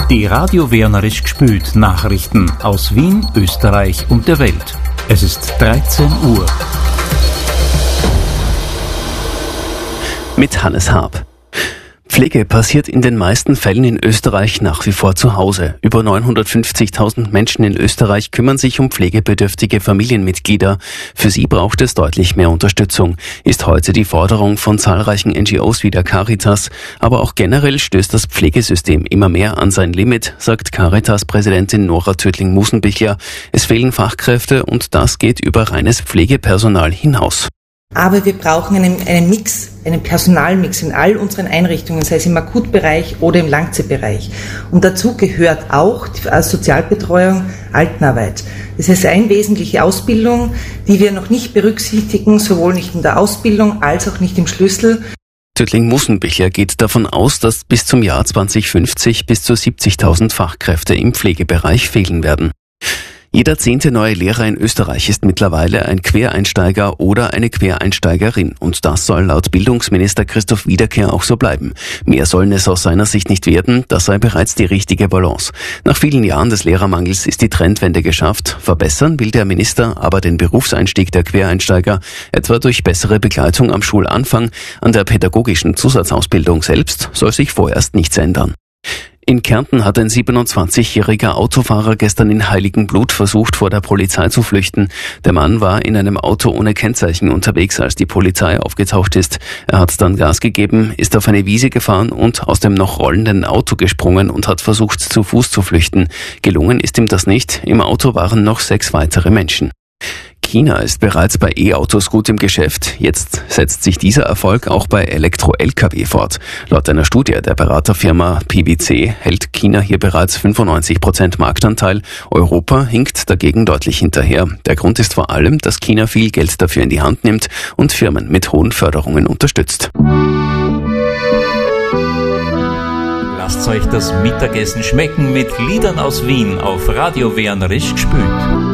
Die Radio Wienerisch gespült Nachrichten aus Wien, Österreich und der Welt. Es ist 13 Uhr. Mit Hannes Haab. Pflege passiert in den meisten Fällen in Österreich nach wie vor zu Hause. Über 950.000 Menschen in Österreich kümmern sich um pflegebedürftige Familienmitglieder. Für sie braucht es deutlich mehr Unterstützung, ist heute die Forderung von zahlreichen NGOs wie der Caritas. Aber auch generell stößt das Pflegesystem immer mehr an sein Limit, sagt Caritas-Präsidentin Nora Tödling-Musenbichler. Es fehlen Fachkräfte und das geht über reines Pflegepersonal hinaus. Aber wir brauchen einen Mix, einen Personalmix in all unseren Einrichtungen, sei es im Akutbereich oder im Langzeitbereich. Und dazu gehört auch die Sozialbetreuung, Altenarbeit. Das heißt, eine wesentliche Ausbildung, die wir noch nicht berücksichtigen, sowohl nicht in der Ausbildung als auch nicht im Schlüssel. Tödling-Musenbichler geht davon aus, dass bis zum Jahr 2050 bis zu 70.000 Fachkräfte im Pflegebereich fehlen werden. Jeder 10. neue Lehrer in Österreich ist mittlerweile ein Quereinsteiger oder eine Quereinsteigerin. Und das soll laut Bildungsminister Christoph Wiederkehr auch so bleiben. Mehr sollen es aus seiner Sicht nicht werden, das sei bereits die richtige Balance. Nach vielen Jahren des Lehrermangels ist die Trendwende geschafft. Verbessern will der Minister aber den Berufseinstieg der Quereinsteiger, etwa durch bessere Begleitung am Schulanfang. An der pädagogischen Zusatzausbildung selbst soll sich vorerst nichts ändern. In Kärnten hat ein 27-jähriger Autofahrer gestern in Heiligenblut versucht, vor der Polizei zu flüchten. Der Mann war in einem Auto ohne Kennzeichen unterwegs, als die Polizei aufgetaucht ist. Er hat dann Gas gegeben, ist auf eine Wiese gefahren und aus dem noch rollenden Auto gesprungen und hat versucht, zu Fuß zu flüchten. Gelungen ist ihm das nicht. Im Auto waren noch 6 weitere Menschen. China ist bereits bei E-Autos gut im Geschäft. Jetzt setzt sich dieser Erfolg auch bei Elektro-Lkw fort. Laut einer Studie der Beraterfirma PwC hält China hier bereits 95% Marktanteil. Europa hinkt dagegen deutlich hinterher. Der Grund ist vor allem, dass China viel Geld dafür in die Hand nimmt und Firmen mit hohen Förderungen unterstützt. Lasst euch das Mittagessen schmecken mit Liedern aus Wien auf Radio Wienerisch gespült.